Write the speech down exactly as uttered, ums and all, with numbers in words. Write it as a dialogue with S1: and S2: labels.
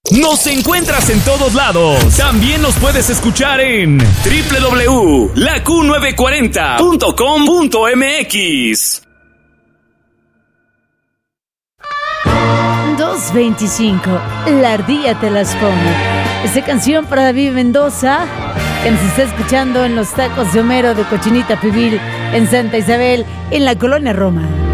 S1: Nos encuentras en todos lados. También nos puedes escuchar en doble u doble u doble u punto la q novecientos cuarenta punto com punto m x.
S2: dos veinticinco, la ardilla te las pone. Esta canción para David Mendoza, que nos está escuchando en los tacos de Homero de Cochinita Pibil en Santa Isabel, en la Colonia Roma.